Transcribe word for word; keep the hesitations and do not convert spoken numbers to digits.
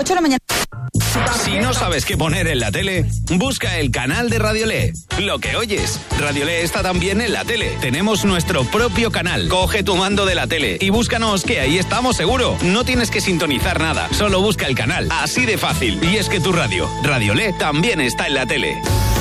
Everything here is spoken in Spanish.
ocho de la mañana. Si no sabes qué poner en la tele, busca el canal de Radiolé. Lo que oyes, Radiolé está también en la tele. Tenemos nuestro propio canal. Coge tu mando de la tele y búscanos, que ahí estamos seguro. No tienes que sintonizar nada, solo busca el canal. Así de fácil. Y es que tu radio, Radiolé, también está en la tele.